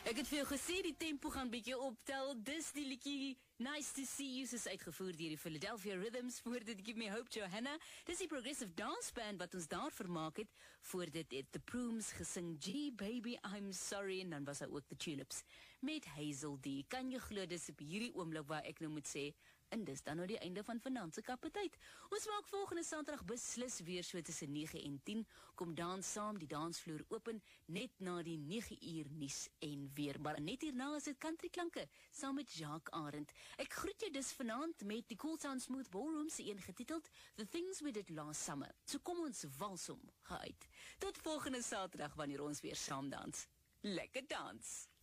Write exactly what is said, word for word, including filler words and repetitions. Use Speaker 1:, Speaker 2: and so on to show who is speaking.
Speaker 1: Ek het vir jou gesê die tempo gaan bietjie optel. Dis die liedjie Nice to See You is uitgevoer deur die Philadelphia Rhythms voor dit Give Me Hope Johanna. Dis die progressive dance band wat ons daar vermaak het. Voor dit het The Prooms gesing Gee Baby I'm Sorry en dan was daar ook The Tulips met Hazel D. Kan jy glo dis op hierdie oomblik waar ek nou moet sê en dis dan nou die einde van vanaand se kapiteit. Ons maak volgende Saterdag beslis weer so tussen nege en tien. Kom dans saam, die dansvloer open net na die nege uur nuus en weer. Maar net hierna is dit country klanke saam met Jacques Arend. Ek groet jou dus vanaand met die Cool Sound Smooth Ballroom se een getiteld The Things We Did Last Summer. So kom ons wals hom uit. Tot volgende Saterdag wanneer ons weer saam dans. Lekker dans!